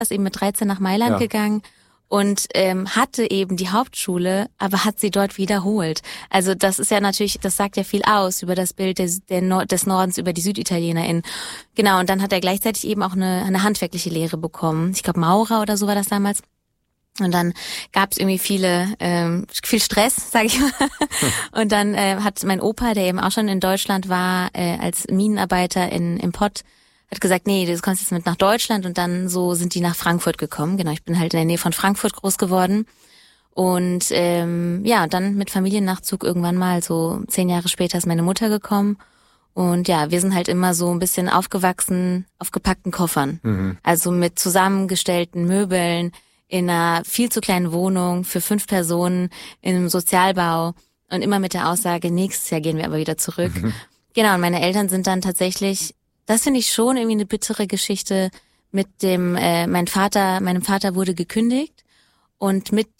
ist eben mit 13 nach Mailand gegangen und hatte eben die Hauptschule, aber hat sie dort wiederholt. Also das ist ja natürlich, das sagt ja viel aus über das Bild des Nordens, über die SüditalienerInnen. Genau, und dann hat er gleichzeitig eben auch eine handwerkliche Lehre bekommen. Ich glaube Maurer oder so war das damals. Und dann gab es irgendwie viel Stress, sage ich mal. Und dann hat mein Opa, der eben auch schon in Deutschland war, als Minenarbeiter im Pott, hat gesagt, nee, du kommst jetzt mit nach Deutschland. Und dann so sind die nach Frankfurt gekommen. Genau, ich bin halt in der Nähe von Frankfurt groß geworden. Und und dann mit Familiennachzug irgendwann mal, so 10 Jahre später ist meine Mutter gekommen. Und ja, wir sind halt immer so ein bisschen aufgewachsen auf gepackten Koffern. Mhm. Also mit zusammengestellten Möbeln, in einer viel zu kleinen Wohnung für 5 Personen in einem Sozialbau und immer mit der Aussage, nächstes Jahr gehen wir aber wieder zurück. Mhm. Genau, und meine Eltern sind dann tatsächlich, das finde ich schon irgendwie eine bittere Geschichte mit dem, meinem Vater wurde gekündigt und mit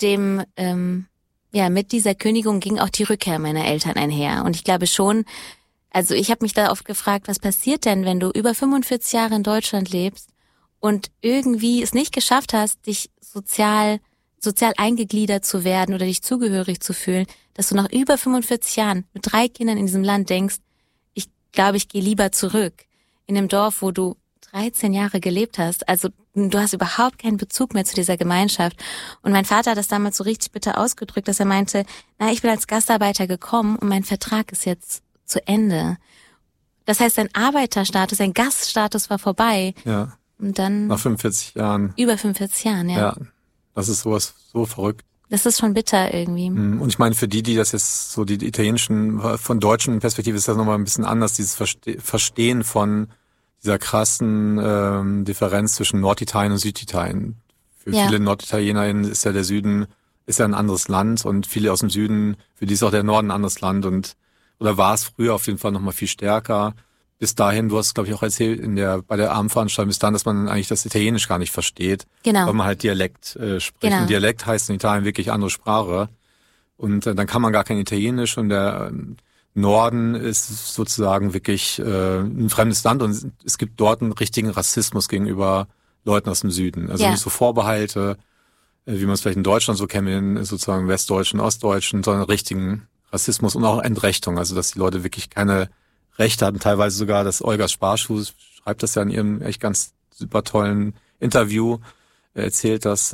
dieser Kündigung ging auch die Rückkehr meiner Eltern einher. Und ich glaube schon, also ich habe mich da oft gefragt, was passiert denn, wenn du über 45 Jahre in Deutschland lebst und irgendwie es nicht geschafft hast, dich sozial eingegliedert zu werden oder dich zugehörig zu fühlen, dass du nach über 45 Jahren mit 3 Kindern in diesem Land denkst, ich glaube, ich gehe lieber zurück in dem Dorf, wo du 13 Jahre gelebt hast. Also du hast überhaupt keinen Bezug mehr zu dieser Gemeinschaft. Und mein Vater hat das damals so richtig bitter ausgedrückt, dass er meinte, ich bin als Gastarbeiter gekommen und mein Vertrag ist jetzt zu Ende. Das heißt, sein Arbeiterstatus, sein Gaststatus war vorbei. Ja. Und dann nach 45 Jahren. Über 45 Jahren, ja. Ja, das ist sowas so verrückt. Das ist schon bitter irgendwie. Und ich meine, für die das jetzt so die italienischen, von deutschen Perspektive ist das nochmal ein bisschen anders, dieses Verstehen von dieser krassen Differenz zwischen Norditalien und Süditalien. Für viele NorditalienerInnen ist ja der Süden, ist ja ein anderes Land und viele aus dem Süden, für die ist auch der Norden ein anderes Land oder war es früher auf jeden Fall nochmal viel stärker. Bis dahin, du hast, glaube ich, auch erzählt bei der Abendveranstaltung bis dahin, dass man eigentlich das Italienisch gar nicht versteht. Genau. Weil man halt Dialekt spricht. Genau. Und Dialekt heißt in Italien wirklich andere Sprache. Und dann kann man gar kein Italienisch und der Norden ist sozusagen wirklich ein fremdes Land und es gibt dort einen richtigen Rassismus gegenüber Leuten aus dem Süden. Also nicht so Vorbehalte, wie man es vielleicht in Deutschland so kennt, in sozusagen Westdeutschen, Ostdeutschen, sondern richtigen Rassismus und auch Entrechtung. Also dass die Leute wirklich keine Rechte hatten, teilweise sogar, dass Olga Sparschuh schreibt das ja in ihrem echt ganz super tollen Interview, erzählt, dass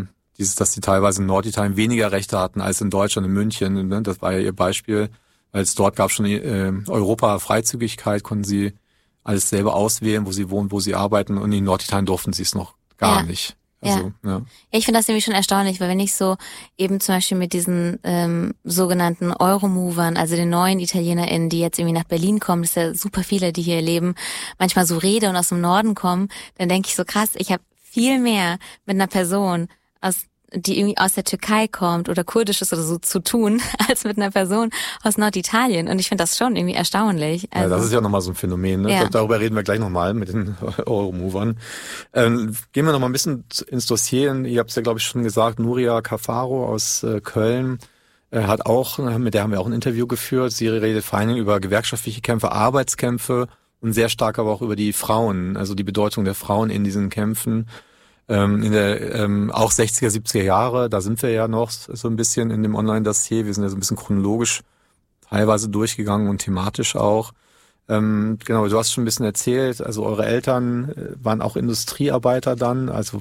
die teilweise in Norditalien weniger Rechte hatten als in Deutschland, in München, ne? Das war ja ihr Beispiel, weil es dort gab schon Europa-Freizügigkeit, konnten sie alles selber auswählen, wo sie wohnen, wo sie arbeiten, und in Norditalien durften sie es noch gar nicht. Also, ja, ich finde das nämlich schon erstaunlich, weil wenn ich so eben zum Beispiel mit diesen sogenannten Euromovern, also den neuen ItalienerInnen, die jetzt irgendwie nach Berlin kommen, das ist ja super viele, die hier leben, manchmal so rede und aus dem Norden kommen, dann denke ich so krass, ich habe viel mehr mit einer Person die irgendwie aus der Türkei kommt oder kurdisch ist oder so zu tun, als mit einer Person aus Norditalien. Und ich finde das schon irgendwie erstaunlich. Also, das ist ja nochmal so ein Phänomen, ne? Ja. Darüber reden wir gleich nochmal mit den Euromovern. Gehen wir nochmal ein bisschen ins Dossier. Ihr habt es ja, glaube ich, schon gesagt, Nuria Cafaro aus Köln hat auch, mit der haben wir auch ein Interview geführt. Sie redet vor allen Dingen über gewerkschaftliche Kämpfe, Arbeitskämpfe und sehr stark aber auch über die Frauen, also die Bedeutung der Frauen in diesen Kämpfen. In der auch 60er, 70er Jahre, da sind wir ja noch so ein bisschen in dem Online-Dossier, wir sind ja so ein bisschen chronologisch teilweise durchgegangen und thematisch auch. Genau, du hast schon ein bisschen erzählt, also eure Eltern waren auch Industriearbeiter dann, also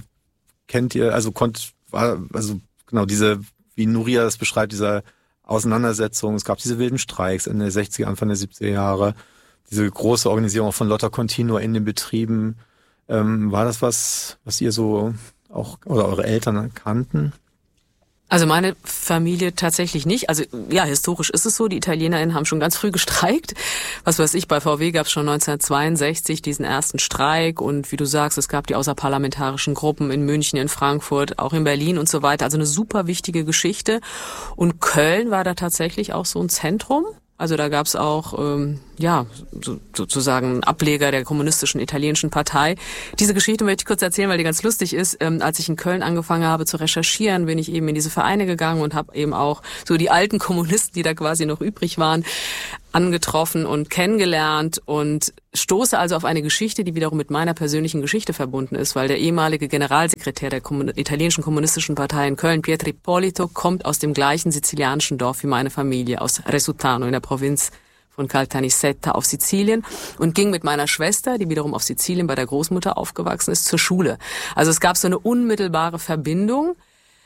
diese, wie Nuria das beschreibt, diese Auseinandersetzung, es gab diese wilden Streiks Ende der 60er, Anfang der 70er Jahre, diese große Organisierung von Lotta Continua in den Betrieben. War das was ihr so auch oder eure Eltern kannten? Also meine Familie tatsächlich nicht. Also ja, historisch ist es so, die ItalienerInnen haben schon ganz früh gestreikt. Was weiß ich, bei VW gab es schon 1962 diesen ersten Streik und wie du sagst, es gab die außerparlamentarischen Gruppen in München, in Frankfurt, auch in Berlin und so weiter. Also eine super wichtige Geschichte. Und Köln war da tatsächlich auch so ein Zentrum. Also da gab's auch sozusagen einen Ableger der kommunistischen italienischen Partei. Diese Geschichte möchte ich kurz erzählen, weil die ganz lustig ist. Als ich in Köln angefangen habe zu recherchieren, bin ich eben in diese Vereine gegangen und habe eben auch so die alten Kommunisten, die da quasi noch übrig waren, angetroffen und kennengelernt und stoße also auf eine Geschichte, die wiederum mit meiner persönlichen Geschichte verbunden ist, weil der ehemalige Generalsekretär der italienischen kommunistischen Partei in Köln, Pietro Ippolito, kommt aus dem gleichen sizilianischen Dorf wie meine Familie, aus Resutano in der Provinz von Caltanissetta auf Sizilien und ging mit meiner Schwester, die wiederum auf Sizilien bei der Großmutter aufgewachsen ist, zur Schule. Also es gab so eine unmittelbare Verbindung.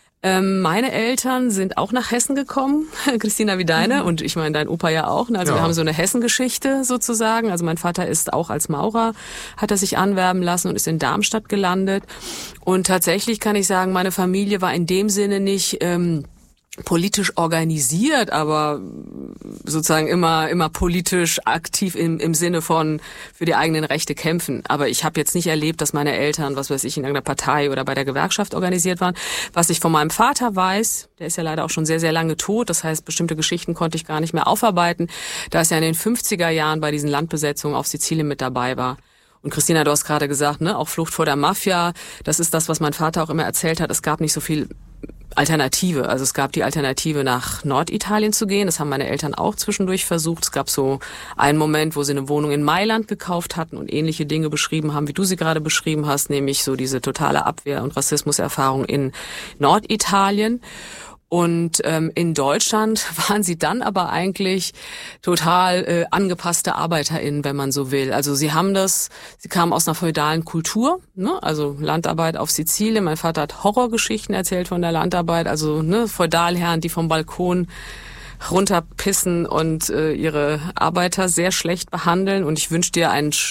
Meine Eltern sind auch nach Hessen gekommen, Christina wie deine, und ich meine dein Opa ja auch. Also wir haben so eine Hessengeschichte sozusagen. Also mein Vater ist auch als Maurer, hat er sich anwerben lassen und ist in Darmstadt gelandet. Und tatsächlich kann ich sagen, meine Familie war in dem Sinne nicht politisch organisiert, aber sozusagen immer politisch aktiv im Sinne von für die eigenen Rechte kämpfen. Aber ich habe jetzt nicht erlebt, dass meine Eltern, was weiß ich, in irgendeiner Partei oder bei der Gewerkschaft organisiert waren. Was ich von meinem Vater weiß, der ist ja leider auch schon sehr, sehr lange tot, das heißt, bestimmte Geschichten konnte ich gar nicht mehr aufarbeiten, da es ja in den 50er Jahren bei diesen Landbesetzungen auf Sizilien mit dabei war. Und Christina, du hast gerade gesagt, ne, auch Flucht vor der Mafia, das ist das, was mein Vater auch immer erzählt hat. Es gab nicht so viel Alternative. Also es gab die Alternative, nach Norditalien zu gehen. Das haben meine Eltern auch zwischendurch versucht. Es gab so einen Moment, wo sie eine Wohnung in Mailand gekauft hatten und ähnliche Dinge beschrieben haben, wie du sie gerade beschrieben hast, nämlich so diese totale Abwehr- und Rassismuserfahrung in Norditalien. Und in Deutschland waren sie dann aber eigentlich total angepasste ArbeiterInnen, wenn man so will. Also sie kamen aus einer feudalen Kultur, ne? Also Landarbeit auf Sizilien. Mein Vater hat Horrorgeschichten erzählt von der Landarbeit, also ne, Feudalherren, die vom Balkon runterpissen und ihre Arbeiter sehr schlecht behandeln und ich wünsche dir eine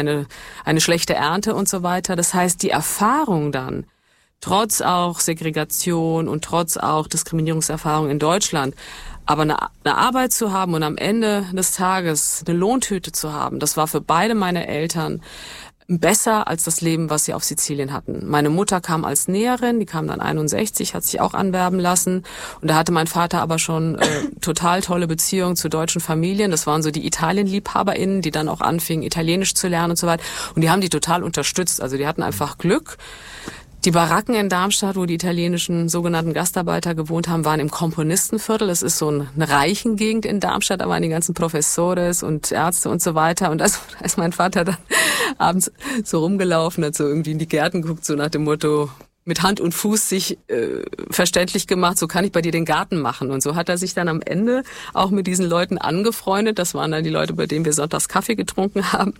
schlechte Ernte und so weiter. Das heißt, die Erfahrung dann, trotz auch Segregation und trotz auch Diskriminierungserfahrung in Deutschland, aber eine Arbeit zu haben und am Ende des Tages eine Lohntüte zu haben, das war für beide meine Eltern besser als das Leben, was sie auf Sizilien hatten. Meine Mutter kam als Näherin, die kam dann 61, hat sich auch anwerben lassen und da hatte mein Vater aber schon total tolle Beziehungen zu deutschen Familien. Das waren so die Italienliebhaberinnen, die dann auch anfingen, Italienisch zu lernen und so weiter und die haben die total unterstützt. Also die hatten einfach Glück. Die Baracken in Darmstadt, wo die italienischen sogenannten Gastarbeiter gewohnt haben, waren im Komponistenviertel. Das ist so eine Reichengegend in Darmstadt, da waren die ganzen Professores und Ärzte und so weiter. Und als mein Vater dann abends so rumgelaufen hat, so irgendwie in die Gärten guckt, so nach dem Motto, mit Hand und Fuß sich verständlich gemacht, so kann ich bei dir den Garten machen. Und so hat er sich dann am Ende auch mit diesen Leuten angefreundet. Das waren dann die Leute, bei denen wir sonntags Kaffee getrunken haben.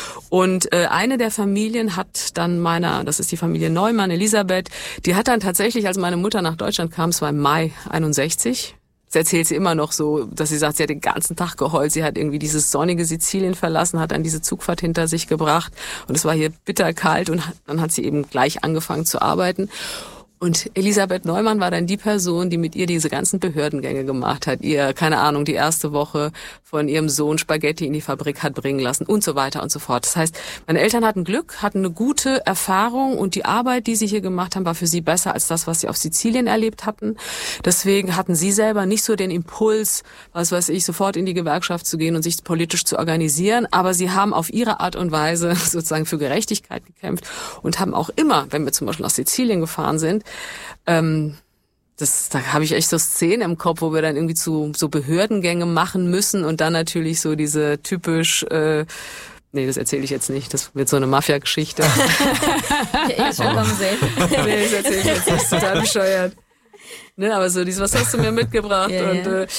Und eine der Familien hat dann das ist die Familie Neumann, Elisabeth, die hat dann tatsächlich, als meine Mutter nach Deutschland kam, es war im Mai 61, das erzählt sie immer noch so, dass sie sagt, sie hat den ganzen Tag geheult. Sie hat irgendwie dieses sonnige Sizilien verlassen, hat dann diese Zugfahrt hinter sich gebracht. Und es war hier bitterkalt und dann hat sie eben gleich angefangen zu arbeiten. Und Elisabeth Neumann war dann die Person, die mit ihr diese ganzen Behördengänge gemacht hat. Ihr, keine Ahnung, die erste Woche von ihrem Sohn Spaghetti in die Fabrik hat bringen lassen und so weiter und so fort. Das heißt, meine Eltern hatten Glück, hatten eine gute Erfahrung und die Arbeit, die sie hier gemacht haben, war für sie besser als das, was sie auf Sizilien erlebt hatten. Deswegen hatten sie selber nicht so den Impuls, was weiß ich, sofort in die Gewerkschaft zu gehen und sich politisch zu organisieren. Aber sie haben auf ihre Art und Weise sozusagen für Gerechtigkeit gekämpft und haben auch immer, wenn wir zum Beispiel nach Sizilien gefahren sind, da habe ich echt so Szenen im Kopf, wo wir dann irgendwie so Behördengänge machen müssen und dann natürlich so diese typisch, nee, das erzähle ich jetzt nicht, das wird so eine Mafia-Geschichte. Nee, das erzähle ich jetzt nicht, das ist total bescheuert. Ne, aber so dieses, was hast du mir mitgebracht? Ja, und ja.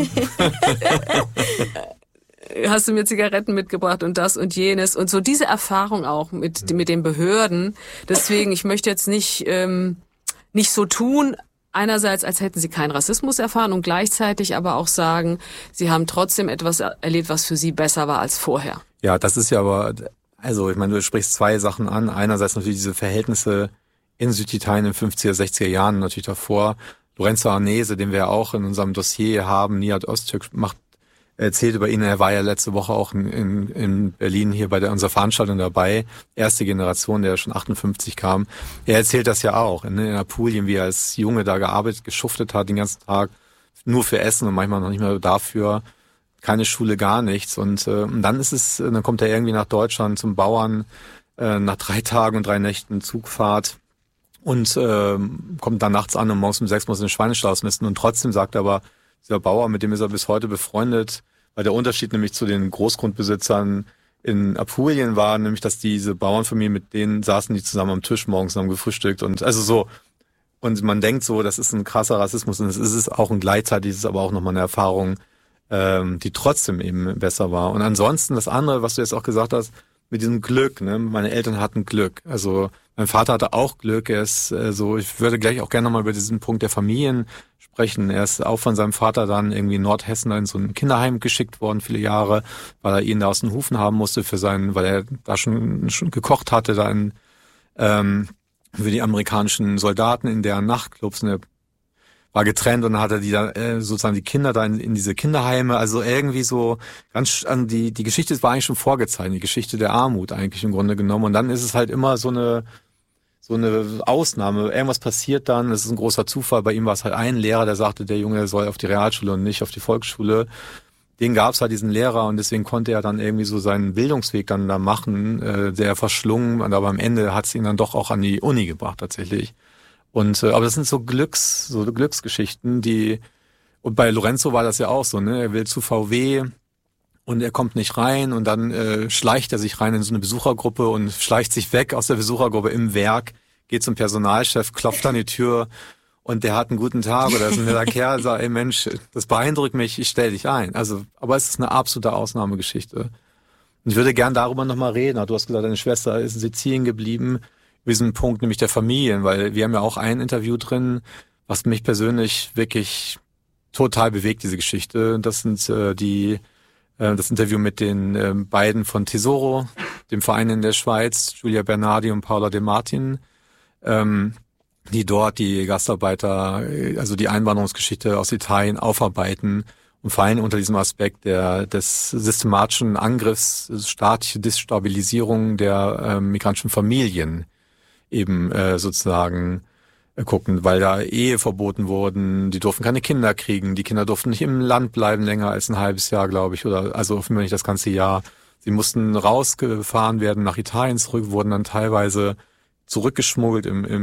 Hast du mir Zigaretten mitgebracht und das und jenes und so diese Erfahrung auch mit den Behörden. Deswegen, ich möchte jetzt nicht so tun, einerseits, als hätten sie keinen Rassismus erfahren und gleichzeitig aber auch sagen, sie haben trotzdem etwas erlebt, was für sie besser war als vorher. Ja, das ist ja aber, also ich meine, du sprichst zwei Sachen an. Einerseits natürlich diese Verhältnisse in Süditalien in den 50er, 60er Jahren natürlich davor. Lorenzo Arnese, den wir auch in unserem Dossier haben, Nihat Öztürk erzählt über ihn, er war ja letzte Woche auch in Berlin hier bei unserer Veranstaltung dabei, erste Generation, der schon 58 kam. Er erzählt das ja auch, in Apulien, wie er als Junge da gearbeitet, geschuftet hat den ganzen Tag, nur für Essen und manchmal noch nicht mehr dafür, keine Schule, gar nichts. Und dann kommt er irgendwie nach Deutschland zum Bauern, nach 3 Tagen und 3 Nächten Zugfahrt und kommt dann nachts an und morgens um 6 muss er den Schweinestall ausmisten und trotzdem sagt er aber, dieser Bauer, mit dem ist er bis heute befreundet, weil der Unterschied nämlich zu den Großgrundbesitzern in Apulien war, nämlich, dass diese Bauernfamilien, mit denen saßen die zusammen am Tisch morgens und haben gefrühstückt und also so. Und man denkt so, das ist ein krasser Rassismus und es ist es auch, und gleichzeitig ist es aber auch nochmal eine Erfahrung, die trotzdem eben besser war. Und ansonsten das andere, was du jetzt auch gesagt hast, mit diesem Glück, ne? Meine Eltern hatten Glück. Also mein Vater hatte auch Glück. Er ist ich würde gleich auch gerne nochmal über diesen Punkt der Familien sprechen. Er ist auch von seinem Vater dann irgendwie in Nordhessen in so ein Kinderheim geschickt worden, viele Jahre, weil er ihn da aus den Hufen haben musste weil er da schon gekocht hatte, für die amerikanischen Soldaten in deren Nachtclubs. Und er war getrennt und dann hat er sozusagen die Kinder da in diese Kinderheime, also irgendwie so die Geschichte war eigentlich schon vorgezeichnet, die Geschichte der Armut eigentlich im Grunde genommen. Und dann ist es halt immer so eine Ausnahme. Irgendwas passiert dann, das ist ein großer Zufall. Bei ihm war es halt ein Lehrer, der sagte, der Junge soll auf die Realschule und nicht auf die Volksschule. Den gab's halt, diesen Lehrer, und deswegen konnte er dann irgendwie so seinen Bildungsweg dann da machen, sehr verschlungen, aber am Ende hat's ihn dann doch auch an die Uni gebracht tatsächlich. Und aber das sind so Glücksgeschichten, und bei Lorenzo war das ja auch so, ne? Er will zu VW und er kommt nicht rein und dann schleicht er sich rein in so eine Besuchergruppe und schleicht sich weg aus der Besuchergruppe im Werk, geht zum Personalchef, klopft an die Tür und der hat einen guten Tag oder ist ein netter Kerl, sagt, ey Mensch, das beeindruckt mich, ich stell dich ein. Also, aber es ist eine absolute Ausnahmegeschichte. Und ich würde gern darüber nochmal reden. Du hast gesagt, deine Schwester ist in Sizilien geblieben, über diesen Punkt nämlich der Familien, weil wir haben ja auch ein Interview drin, was mich persönlich wirklich total bewegt, diese Geschichte. Das sind das Interview mit den beiden von Tesoro, dem Verein in der Schweiz, Giulia Bernardi und Paola De Martin, die dort die Gastarbeiter, also die Einwanderungsgeschichte aus Italien aufarbeiten und vor allem unter diesem Aspekt des systematischen Angriffs, staatliche Destabilisierung der migrantischen Familien eben sozusagen gucken, weil da Ehe verboten wurden, die durften keine Kinder kriegen, die Kinder durften nicht im Land bleiben länger als ein halbes Jahr, glaube ich, oder also für mich nicht das ganze Jahr. Sie mussten rausgefahren werden nach Italien zurück, wurden dann teilweise zurückgeschmuggelt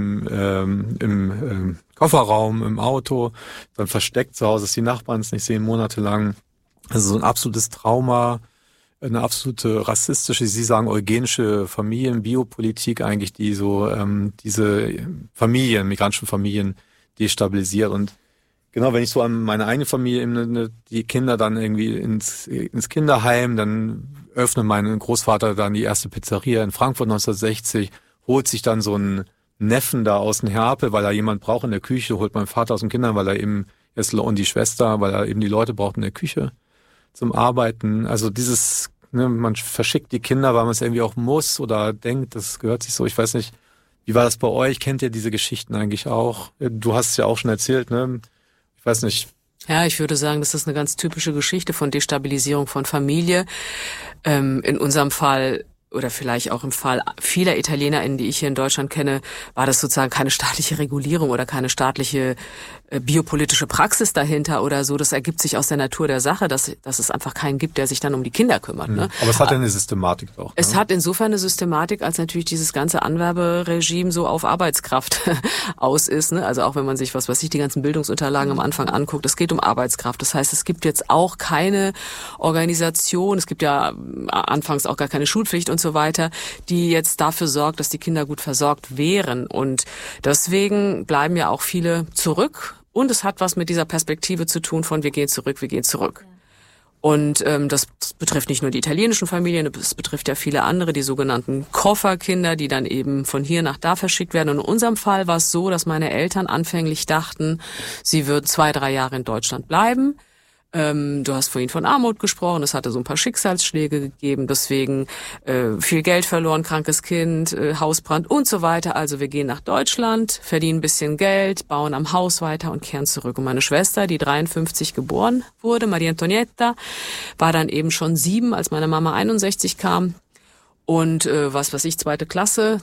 im Kofferraum, im Auto, dann versteckt zu Hause, dass die Nachbarn es nicht sehen, monatelang. Also so ein absolutes Trauma, eine absolute rassistische, Sie sagen eugenische Familienbiopolitik eigentlich, die so diese Familien, migrantischen Familien destabilisiert. Und genau, wenn ich so an meine eigene Familie, die Kinder dann irgendwie ins Kinderheim, dann öffnet mein Großvater dann die erste Pizzeria in Frankfurt 1960, holt sich dann so einen Neffen da aus dem Herpel, weil er jemand braucht in der Küche, holt mein Vater aus dem Kinderheim, weil er eben und die Schwester, weil er eben die Leute braucht in der Küche zum Arbeiten. Also dieses, man verschickt die Kinder, weil man es irgendwie auch muss oder denkt, das gehört sich so. Ich weiß nicht, wie war das bei euch? Kennt ihr diese Geschichten eigentlich auch? Du hast es ja auch schon erzählt, ne? Ich weiß nicht. Ja, ich würde sagen, das ist eine ganz typische Geschichte von Destabilisierung von Familie. In unserem Fall oder vielleicht auch im Fall vieler ItalienerInnen, die ich hier in Deutschland kenne, war das sozusagen keine staatliche Regulierung oder keine staatliche biopolitische Praxis dahinter oder so. Das ergibt sich aus der Natur der Sache, dass es einfach keinen gibt, der sich dann um die Kinder kümmert. Ne? Aber es hat ja eine Systematik auch. Ne? Es hat insofern eine Systematik, als natürlich dieses ganze Anwerberegime so auf Arbeitskraft aus ist. Ne? Also auch wenn man sich, die ganzen Bildungsunterlagen am Anfang anguckt, es geht um Arbeitskraft. Das heißt, es gibt jetzt auch keine Organisation, es gibt ja anfangs auch gar keine Schulpflicht und so weiter, die jetzt dafür sorgt, dass die Kinder gut versorgt wären. Und deswegen bleiben ja auch viele zurück. Und es hat was mit dieser Perspektive zu tun von wir gehen zurück. Und das betrifft nicht nur die italienischen Familien, es betrifft ja viele andere, die sogenannten Kofferkinder, die dann eben von hier nach da verschickt werden. Und in unserem Fall war es so, dass meine Eltern anfänglich dachten, sie würden 2-3 Jahre in Deutschland bleiben. Du hast vorhin von Armut gesprochen, es hatte so ein paar Schicksalsschläge gegeben, deswegen viel Geld verloren, krankes Kind, Hausbrand und so weiter. Also wir gehen nach Deutschland, verdienen ein bisschen Geld, bauen am Haus weiter und kehren zurück. Und meine Schwester, die 1953 geboren wurde, Maria Antonietta, war dann eben schon 7, als meine Mama 61 kam. Und zweite Klasse.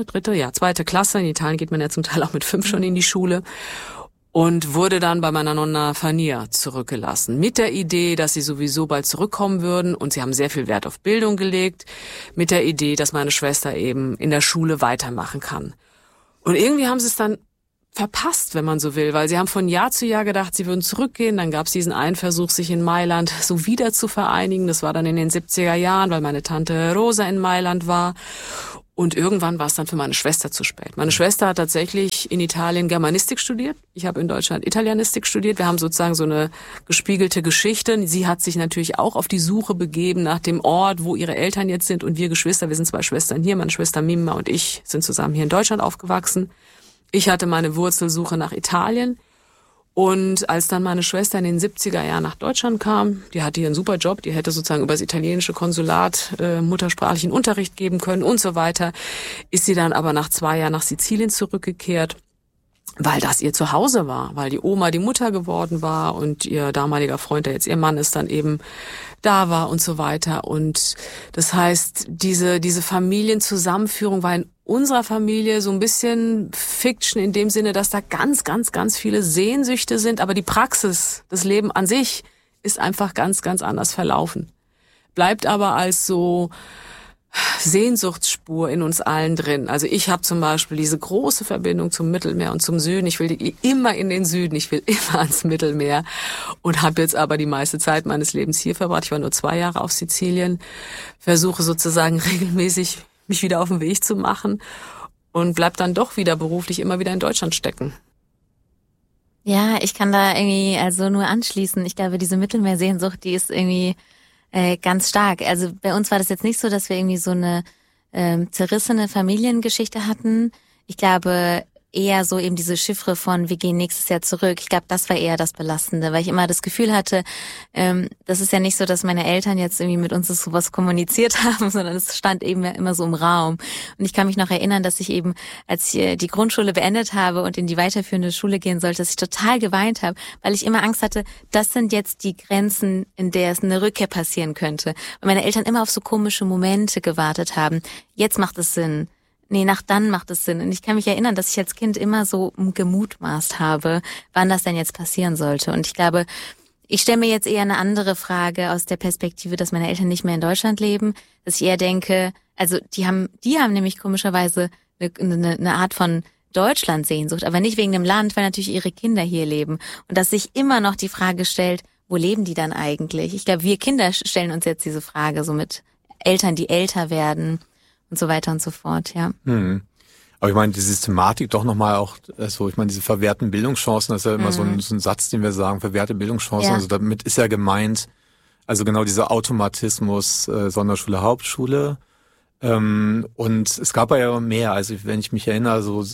In Italien geht man ja zum Teil auch mit 5 schon in die Schule. Und wurde dann bei meiner Nonna Fania zurückgelassen. Mit der Idee, dass sie sowieso bald zurückkommen würden. Und sie haben sehr viel Wert auf Bildung gelegt. Mit der Idee, dass meine Schwester eben in der Schule weitermachen kann. Und irgendwie haben sie es dann verpasst, wenn man so will, weil sie haben von Jahr zu Jahr gedacht, sie würden zurückgehen. Dann gab es diesen einen Versuch, sich in Mailand so wieder zu vereinigen. Das war dann in den 70er Jahren, weil meine Tante Rosa in Mailand war. Und irgendwann war es dann für meine Schwester zu spät. Meine Schwester hat tatsächlich in Italien Germanistik studiert. Ich habe in Deutschland Italienistik studiert. Wir haben sozusagen so eine gespiegelte Geschichte. Sie hat sich natürlich auch auf die Suche begeben nach dem Ort, wo ihre Eltern jetzt sind. Und wir Geschwister, wir sind 2 Schwestern hier. Meine Schwester Mimma und ich sind zusammen hier in Deutschland aufgewachsen. Ich hatte meine Wurzelsuche nach Italien. Und als dann meine Schwester in den 70er Jahren nach Deutschland kam, die hatte hier einen super Job, die hätte sozusagen über das italienische Konsulat muttersprachlichen Unterricht geben können und so weiter, ist sie dann aber nach 2 Jahren nach Sizilien zurückgekehrt, weil das ihr Zuhause war, weil die Oma die Mutter geworden war und ihr damaliger Freund, der jetzt ihr Mann ist, dann eben da war und so weiter. Und das heißt, diese Familienzusammenführung war in unserer Familie so ein bisschen Fiction in dem Sinne, dass da ganz, ganz, ganz viele Sehnsüchte sind, aber die Praxis, das Leben an sich ist einfach ganz, ganz anders verlaufen. Bleibt aber als so Sehnsuchtsspur in uns allen drin. Also ich habe zum Beispiel diese große Verbindung zum Mittelmeer und zum Süden. Ich will immer in den Süden, ich will immer ans Mittelmeer und habe jetzt aber die meiste Zeit meines Lebens hier verbracht. Ich war nur 2 Jahre auf Sizilien, versuche sozusagen regelmäßig mich wieder auf den Weg zu machen und bleib dann doch wieder beruflich immer wieder in Deutschland stecken. Ja, ich kann da irgendwie also nur anschließen. Ich glaube, diese Mittelmeersehnsucht, die ist irgendwie ganz stark. Also bei uns war das jetzt nicht so, dass wir irgendwie so eine zerrissene Familiengeschichte hatten. Ich glaube eher so eben diese Chiffre von wir gehen nächstes Jahr zurück. Ich glaube, das war eher das Belastende, weil ich immer das Gefühl hatte, das ist ja nicht so, dass meine Eltern jetzt irgendwie mit uns sowas kommuniziert haben, sondern es stand eben ja immer so im Raum. Und ich kann mich noch erinnern, dass ich eben, als ich die Grundschule beendet habe und in die weiterführende Schule gehen sollte, dass ich total geweint habe, weil ich immer Angst hatte, das sind jetzt die Grenzen, in der es eine Rückkehr passieren könnte. Weil meine Eltern immer auf so komische Momente gewartet haben. Jetzt macht es Sinn. Nee, nach dann macht es Sinn. Und ich kann mich erinnern, dass ich als Kind immer so gemutmaßt habe, wann das denn jetzt passieren sollte. Und ich glaube, ich stelle mir jetzt eher eine andere Frage aus der Perspektive, dass meine Eltern nicht mehr in Deutschland leben, dass ich eher denke, also die haben nämlich komischerweise eine Art von Deutschlandsehnsucht, aber nicht wegen dem Land, weil natürlich ihre Kinder hier leben. Und dass sich immer noch die Frage stellt, wo leben die dann eigentlich? Ich glaube, wir Kinder stellen uns jetzt diese Frage, so mit Eltern, die älter werden und so weiter und so fort, ja. Aber ich meine, die Systematik doch nochmal auch, also ich meine, diese verwehrten Bildungschancen, das ist ja immer so ein Satz, den wir sagen, verwehrte Bildungschancen, also damit ist ja gemeint, also genau dieser Automatismus, Sonderschule, Hauptschule, und es gab ja mehr, also wenn ich mich erinnere, so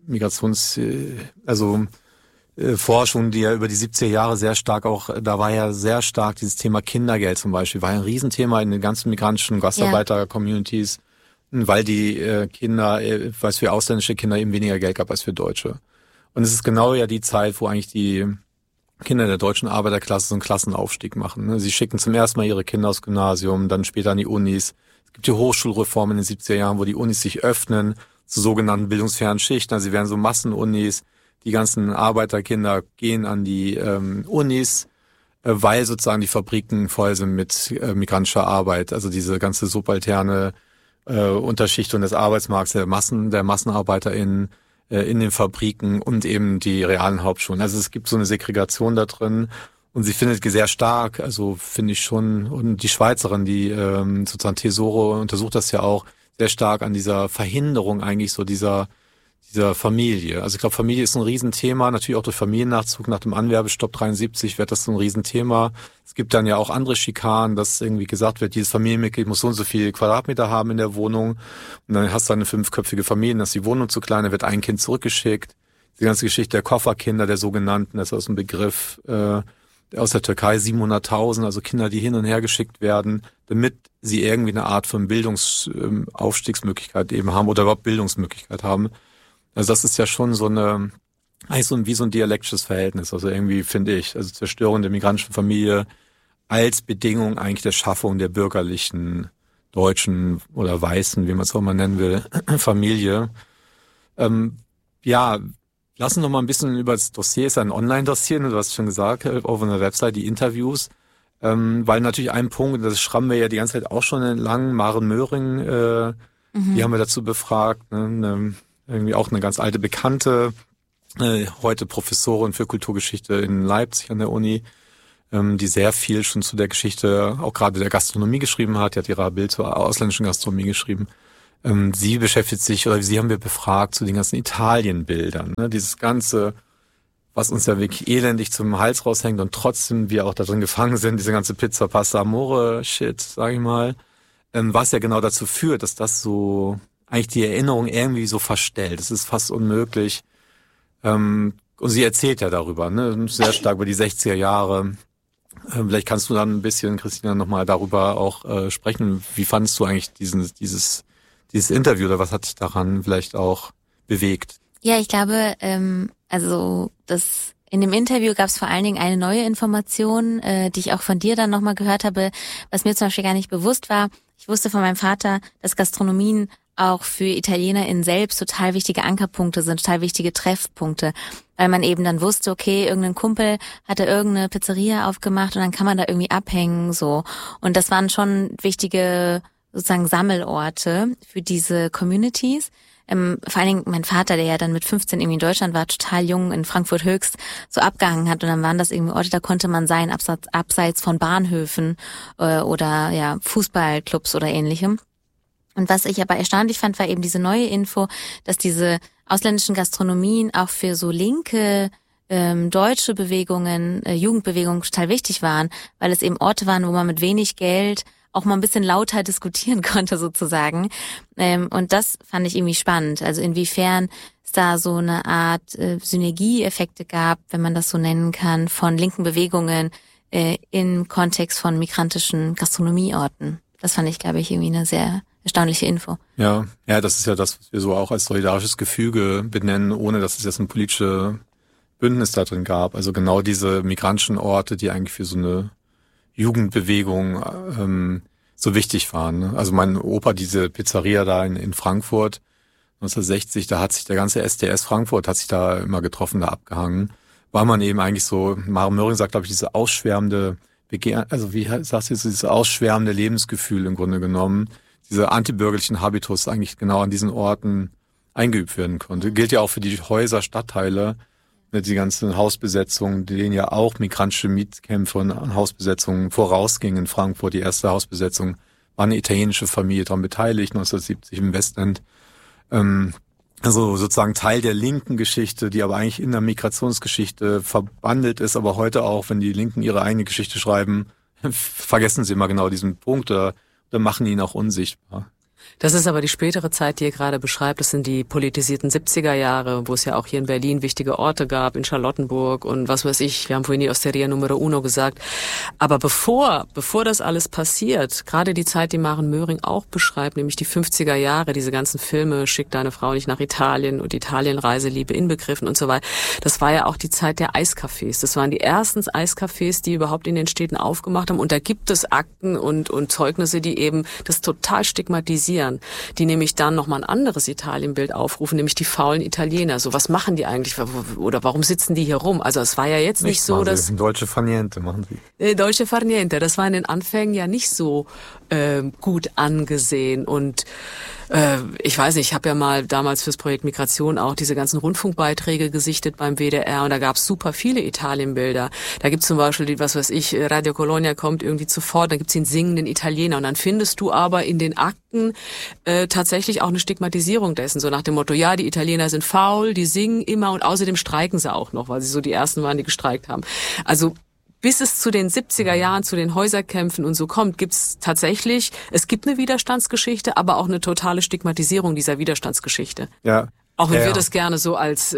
Forschung, die ja über die 70er Jahre sehr stark auch, da war ja sehr stark dieses Thema Kindergeld zum Beispiel, war ja ein Riesenthema in den ganzen migrantischen Gastarbeiter-Communities, weil die Kinder, weil es für ausländische Kinder eben weniger Geld gab als für Deutsche. Und es ist genau ja die Zeit, wo eigentlich die Kinder der deutschen Arbeiterklasse so einen Klassenaufstieg machen. Ne? Sie schicken zum ersten Mal ihre Kinder aufs Gymnasium, dann später an die Unis. Es gibt die Hochschulreform in den 70er Jahren, wo die Unis sich öffnen zu sogenannten bildungsfernen Schichten. Also sie werden so Massenunis. Die ganzen Arbeiterkinder gehen an die Unis, weil sozusagen die Fabriken voll sind mit migrantischer Arbeit. Also diese ganze subalterne Unterschichtung des Arbeitsmarkts, der MassenarbeiterInnen in den Fabriken und eben die realen Hauptschulen. Also es gibt so eine Segregation da drin und sie findet sehr stark, also finde ich schon, und die Schweizerin, die sozusagen Tesoro untersucht das ja auch, sehr stark an dieser Verhinderung eigentlich so dieser Familie. Also ich glaube, Familie ist ein Riesenthema, natürlich auch durch Familiennachzug nach dem Anwerbestopp 73 wird das so ein Riesenthema. Es gibt dann ja auch andere Schikanen, dass irgendwie gesagt wird, dieses Familienmitglied muss so und so viel Quadratmeter haben in der Wohnung und dann hast du eine 5-köpfige Familie, dann ist die Wohnung zu klein, dann wird ein Kind zurückgeschickt. Die ganze Geschichte der Kofferkinder, der sogenannten, das ist aus dem Begriff aus der Türkei, 700.000, also Kinder, die hin und her geschickt werden, damit sie irgendwie eine Art von Bildungsaufstiegsmöglichkeit eben haben oder überhaupt Bildungsmöglichkeit haben. Also das ist ja schon so eine, eigentlich wie so ein dialektisches Verhältnis. Also irgendwie finde ich, also Zerstörung der migrantischen Familie als Bedingung eigentlich der Schaffung der bürgerlichen, deutschen oder weißen, wie man es auch mal nennen will, Familie. Lassen wir noch mal ein bisschen über das Dossier, ist ein Online-Dossier, du hast schon gesagt, auf einer Website, die Interviews, weil natürlich ein Punkt, das schrammen wir ja die ganze Zeit auch schon entlang, Maren Möhring, die haben wir dazu befragt, ne, irgendwie auch eine ganz alte Bekannte, heute Professorin für Kulturgeschichte in Leipzig an der Uni, die sehr viel schon zu der Geschichte, auch gerade der Gastronomie geschrieben hat. Die hat ihre Bild zur ausländischen Gastronomie geschrieben. Sie beschäftigt sich, oder sie haben wir befragt zu den ganzen Italienbildern. Ne? Dieses ganze, was uns ja wirklich elendig zum Hals raushängt und trotzdem wir auch da drin gefangen sind, diese ganze Pizza, Pasta, Amore, Shit, sag ich mal, was ja genau dazu führt, dass das so eigentlich die Erinnerung irgendwie so verstellt. Es ist fast unmöglich. Und sie erzählt ja darüber, ne, sehr stark über die 60er Jahre. Vielleicht kannst du dann ein bisschen, Christina, nochmal darüber auch sprechen. Wie fandest du eigentlich dieses Interview oder was hat dich daran vielleicht auch bewegt? Ja, ich glaube, also das in dem Interview gab es vor allen Dingen eine neue Information, die ich auch von dir dann nochmal gehört habe, was mir zum Beispiel gar nicht bewusst war. Ich wusste von meinem Vater, dass Gastronomien auch für ItalienerInnen selbst total wichtige Ankerpunkte sind, total wichtige Treffpunkte, weil man eben dann wusste, okay, irgendein Kumpel hatte irgendeine Pizzeria aufgemacht und dann kann man da irgendwie abhängen, so. Und das waren schon wichtige, sozusagen Sammelorte für diese Communities. Vor allen Dingen mein Vater, der ja dann mit 15 irgendwie in Deutschland war, total jung in Frankfurt Höchst, so abgehangen hat und dann waren das irgendwie Orte, da konnte man sein, abseits von Bahnhöfen oder ja Fußballclubs oder ähnlichem. Und was ich aber erstaunlich fand, war eben diese neue Info, dass diese ausländischen Gastronomien auch für so linke deutsche Bewegungen, Jugendbewegungen total wichtig waren, weil es eben Orte waren, wo man mit wenig Geld auch mal ein bisschen lauter diskutieren konnte sozusagen. Und das fand ich irgendwie spannend. Also inwiefern es da so eine Art Synergieeffekte gab, wenn man das so nennen kann, von linken Bewegungen im Kontext von migrantischen Gastronomieorten. Das fand ich, glaube ich, irgendwie eine sehr erstaunliche Info. Ja, das ist ja das, was wir so auch als solidarisches Gefüge benennen, ohne dass es jetzt ein politisches Bündnis da drin gab. Also genau diese migrantischen Orte, die eigentlich für so eine Jugendbewegung so wichtig waren. Ne? Also mein Opa, diese Pizzeria da in Frankfurt, 1960, da hat sich der ganze SDS Frankfurt hat sich da immer getroffen, da abgehangen. Weil man eben eigentlich so, Maren Möhring sagt, glaube ich, diese ausschwärmende also wie sagst du, dieses ausschwärmende Lebensgefühl im Grunde genommen, diese antibürgerlichen Habitus eigentlich genau an diesen Orten eingeübt werden konnte. Gilt ja auch für die Häuser, Stadtteile, die ganzen Hausbesetzungen, denen ja auch migrantische Mietkämpfe und Hausbesetzungen vorausgingen in Frankfurt. Die erste Hausbesetzung war eine italienische Familie daran beteiligt, 1970 im Westend. Also sozusagen Teil der linken Geschichte, die aber eigentlich in der Migrationsgeschichte verbandelt ist, aber heute auch, wenn die Linken ihre eigene Geschichte schreiben, vergessen sie immer genau diesen Punkt oder machen ihn auch unsichtbar. Das ist aber die spätere Zeit, die ihr gerade beschreibt. Das sind die politisierten 70er Jahre, wo es ja auch hier in Berlin wichtige Orte gab, in Charlottenburg und was weiß ich. Wir haben vorhin die Osteria Numero Uno gesagt. Aber bevor das alles passiert, gerade die Zeit, die Maren Möhring auch beschreibt, nämlich die 50er Jahre, diese ganzen Filme, Schick deine Frau nicht nach Italien und Italienreise, Liebe inbegriffen und so weiter. Das war ja auch die Zeit der Eiscafés. Das waren die ersten Eiscafés, die überhaupt in den Städten aufgemacht haben. Und da gibt es Akten und Zeugnisse, die eben das total stigmatisieren, die nämlich dann nochmal ein anderes Italienbild aufrufen, nämlich die faulen Italiener. So, was machen die eigentlich? Oder warum sitzen die hier rum? Also es war ja jetzt nicht so, dass... Dolce far niente machen sie. Dolce far niente, das war in den Anfängen ja nicht so gut angesehen. Und ich weiß nicht, ich habe ja mal damals fürs Projekt Migration auch diese ganzen Rundfunkbeiträge gesichtet beim WDR und da gab es super viele Italienbilder. Da gibt's zum Beispiel, die, was weiß ich, Radio Colonia kommt irgendwie zuvor, dann gibt's den singenden Italiener und dann findest du aber in den Akten tatsächlich auch eine Stigmatisierung dessen, so nach dem Motto, ja, die Italiener sind faul, die singen immer und außerdem streiken sie auch noch, weil sie so die ersten waren, die gestreikt haben. Also bis es zu den 70er Jahren, zu den Häuserkämpfen und so kommt, gibt's tatsächlich, es gibt eine Widerstandsgeschichte, aber auch eine totale Stigmatisierung dieser Widerstandsgeschichte. Ja. Auch wenn wir das gerne so als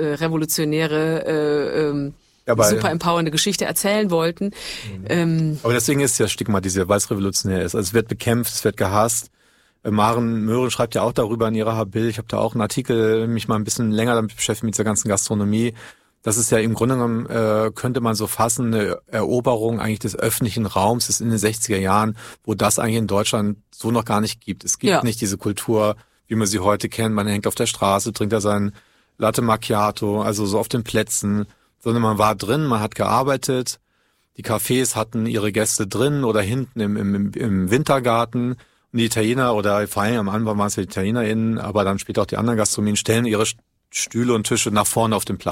revolutionäre, super empowernde Geschichte erzählen wollten. Aber deswegen ist es ja stigmatisiert, weil es revolutionär ist. Also es wird bekämpft, es wird gehasst. Maren Möhring schreibt ja auch darüber in ihrer Habil. Ich habe da auch einen Artikel, mich mal ein bisschen länger damit beschäftigt, mit dieser ganzen Gastronomie. Das ist ja im Grunde genommen, könnte man so fassen, eine Eroberung eigentlich des öffentlichen Raums, das ist in den 60er Jahren, wo das eigentlich in Deutschland so noch gar nicht gibt. Es gibt nicht diese Kultur, wie man sie heute kennt. Man hängt auf der Straße, trinkt da sein Latte Macchiato, also so auf den Plätzen, sondern man war drin, man hat gearbeitet. Die Cafés hatten ihre Gäste drin oder hinten im Wintergarten. Und die Italiener oder vor allem am Anfang waren es die ItalienerInnen, aber dann später auch die anderen Gastronomien stellen ihre Stühle und Tische nach vorne auf den Platz.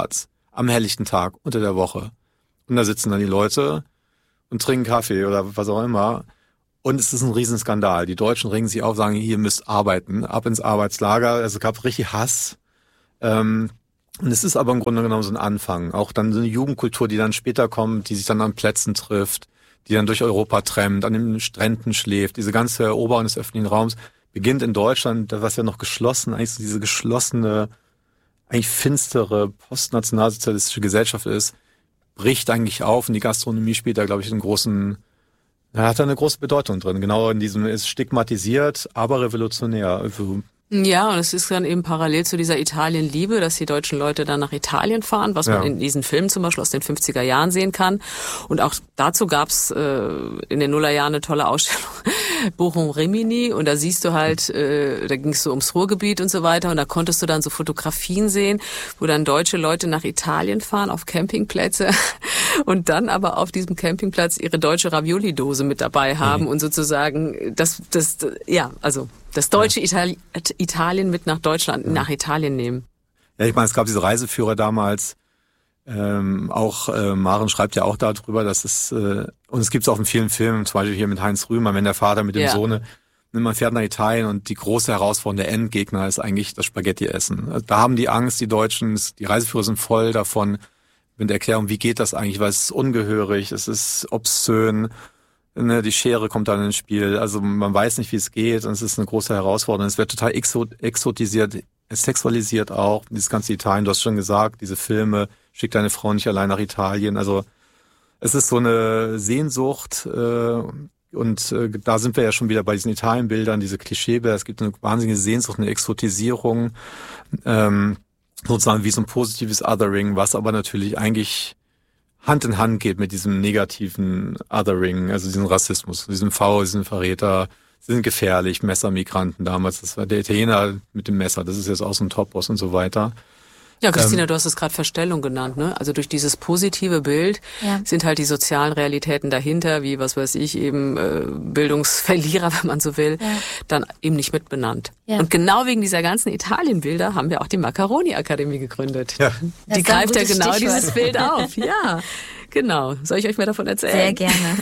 am helllichten Tag unter der Woche. Und da sitzen dann die Leute und trinken Kaffee oder was auch immer. Und es ist ein Riesenskandal. Die Deutschen regen sich auf, sagen, ihr müsst arbeiten, ab ins Arbeitslager. Also es gab richtig Hass. Und es ist aber im Grunde genommen so ein Anfang. Auch dann so eine Jugendkultur, die dann später kommt, die sich dann an Plätzen trifft, die dann durch Europa trennt, an den Stränden schläft. Diese ganze Eroberung des öffentlichen Raums beginnt in Deutschland, was ja noch geschlossen, eigentlich so diese geschlossene, eigentlich finstere postnationalsozialistische Gesellschaft ist, bricht eigentlich auf und die Gastronomie spielt da, glaube ich, hat da eine große Bedeutung drin. Genau in diesem, ist stigmatisiert, aber revolutionär. Ja, und es ist dann eben parallel zu dieser Italien-Liebe, dass die deutschen Leute dann nach Italien fahren, was man in diesen Filmen zum Beispiel aus den 50er Jahren sehen kann. Und auch dazu gab's in den Nullerjahren eine tolle Ausstellung, Bochum-Rimini, und da siehst du halt, da ging es so ums Ruhrgebiet und so weiter, und da konntest du dann so Fotografien sehen, wo dann deutsche Leute nach Italien fahren, auf Campingplätze, und dann aber auf diesem Campingplatz ihre deutsche Ravioli-Dose mit dabei haben und sozusagen das deutsche Italien mit nach Deutschland, nach Italien nehmen. Ja, ich meine, es gab diese Reiseführer damals, Maren schreibt ja auch darüber, dass es, und es gibt es auch in vielen Filmen, zum Beispiel hier mit Heinz Rühmann, wenn der Vater mit dem Sohn, man fährt nach Italien und die große Herausforderung, der Endgegner ist eigentlich das Spaghetti-Essen. Also da haben die Angst, die Deutschen, die Reiseführer sind voll davon, mit der Erklärung, wie geht das eigentlich, weil es ist ungehörig, es ist obszön, ne, die Schere kommt dann ins Spiel, also man weiß nicht, wie es geht, und es ist eine große Herausforderung. Es wird total exotisiert, sexualisiert auch, dieses ganze Italien, du hast schon gesagt, diese Filme, schick deine Frau nicht allein nach Italien, also es ist so eine Sehnsucht, und da sind wir ja schon wieder bei diesen Italienbildern, diese Klischeebilder, es gibt eine wahnsinnige Sehnsucht, eine Exotisierung, sozusagen wie so ein positives Othering, was aber natürlich eigentlich Hand in Hand geht mit diesem negativen Othering, also diesem Rassismus, diesem V, diesen Verräter, sie sind gefährlich, Messermigranten damals, das war der Italiener mit dem Messer, das ist jetzt auch so ein Topos und so weiter. Ja, Christina, du hast es gerade Verstellung genannt, ne? Also durch dieses positive Bild sind halt die sozialen Realitäten dahinter, wie, was weiß ich, eben Bildungsverlierer, wenn man so will, dann eben nicht mitbenannt. Ja. Und genau wegen dieser ganzen Italienbilder haben wir auch die Macaroni-Akademie gegründet. Ja. Die greift ja genau dieses Bild auf. Ja, genau. Soll ich euch mehr davon erzählen? Sehr gerne.